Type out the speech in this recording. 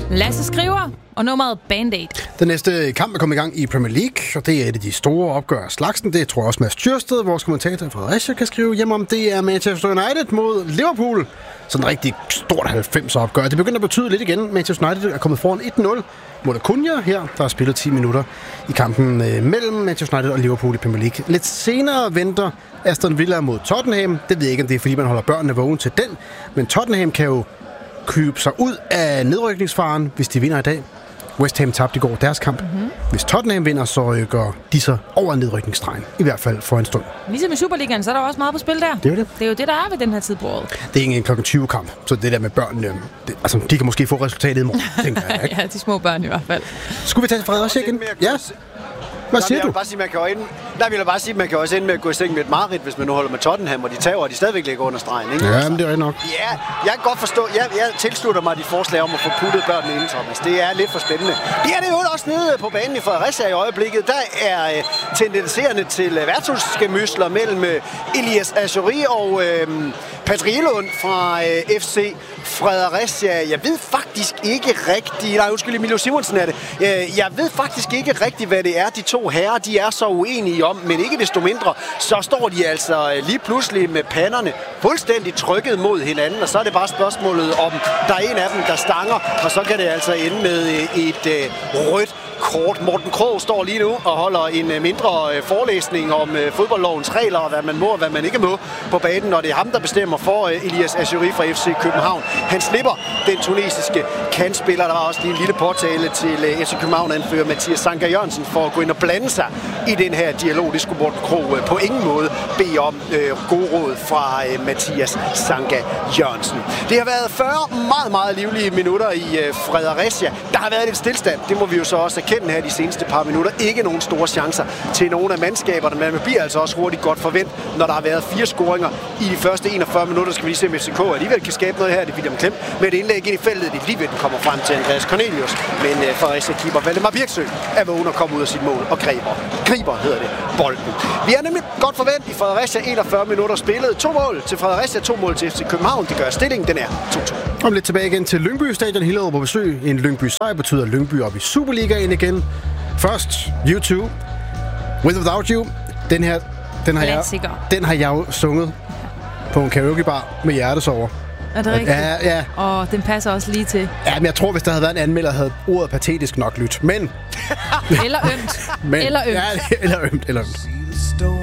Lasse Skriver og nummeret Band-Aid. Den næste kamp er kommet i gang i Premier League, og det er et af de store opgør af slagsen. Det tror jeg også Mads Thyrsted, vores kommentator i Fredericia, kan skrive hjem om. Det er Manchester United mod Liverpool. Sådan en rigtig stort 90'er opgør. Det begynder at betyde lidt igen. Manchester United er kommet foran 1-0 mod Acuna her. Der er spillet 10 minutter i kampen mellem Manchester United og Liverpool i Premier League. Lidt senere venter Aston Villa mod Tottenham. Det ved jeg ikke, om det er, fordi man holder børnene vågen til den. Men Tottenham kan jo købe sig ud af nedrykningsfaren, hvis de vinder i dag. West Ham tabte i går deres kamp. Hvis Tottenham vinder, så rykker de sig over nedrykningsstregen. I hvert fald for en stund. Ligesom i Superligaen, så er der også meget på spil der. Det er jo det. Det er jo det, der er ved den her tid på året. Det er ikke en klokken 20 kamp, så det der med børnene, de kan måske få resultatet i morgen, tænker jeg, ikke? Ja, de små børn i hvert fald. Skulle vi tage Fredericia igen? Ja. Hvad siger du? Jeg vil bare sige, at man kan også ende med at gå i seng med et mareridt, hvis man nu holder med Tottenham, og de tager, og de stadigvæk ligger under stregen, ikke? Ja, men det er nok. Ja, jeg kan godt forstå. Jeg tilslutter mig de forslag om at få puttet børnene inden, Thomas. Det er lidt for spændende. Det er det jo også nede på banen i Fredericia i øjeblikket. Der er tendenserende til værtshusgemysler mellem Elias Azuri og Patrielund fra FC Fredericia. Jeg ved faktisk ikke rigtigt... Nej, undskyld, Emilio Simonsen er det. Jeg ved faktisk ikke rigtigt, hvad det er, de to herrer, de er så uenige om, men ikke desto mindre, så står de altså lige pludselig med panderne fuldstændig trykket mod hinanden, og så er det bare spørgsmålet om, der er en af dem, der stanger, og så kan det altså ende med et rødt kort. Morten Krog står lige nu og holder en mindre forelæsning om fodboldlovens regler, og hvad man må og hvad man ikke må på banen, og det er ham, der bestemmer for Elias Azuri fra FC København. Han slipper den tunesiske kantspiller. Der var også lige en lille påtale til FC København-anfører Mathias Sanka Jørgensen for at gå ind og blande sig i den her dialog. Det skulle Morten Krog på ingen måde bede om gode råd fra Mathias Sanka Jørgensen. Det har været 40 meget, meget livlige minutter i Fredericia. Der har været lidt stillstand. Det må vi jo så også erkende her de seneste par minutter. Ikke nogen store chancer til nogle af mandskaberne, men man bliver altså også hurtigt godt forventet, når der har været 4 scoringer i de første 41 minutter. Skal vi lige se, om FCK alligevel kan skabe noget her. Det er William Klem med et indlæg ind i feltet. Det er lige ved, den kommer frem til Andreas Cornelius. Men Fredericia-keeper Valdemar Birksø er vågen og kommer ud af sit mål og griber hedder det, bolden. Vi er nemlig godt forventet i Fredericia. 41 minutter spillet. 2 mål til Fredericia, 2 mål til FC København. Det gør stillingen. Den er 2-2. Om lidt tilbage igen til Lyngby Stadion. Hillerød på besøg. En Lyngby-sejr betyder Lyngby op i Superligaen igen. Først U2, With Without You. Den har jeg jo sunget på en karaokebar med hjertesover. Er det rigtigt? Ja. Og den passer også lige til. Ja, men jeg tror, hvis der havde været en anmelder, havde ordet patetisk nok lyttet. Men... Eller ømt. Eller ømt. Ja, eller ømt.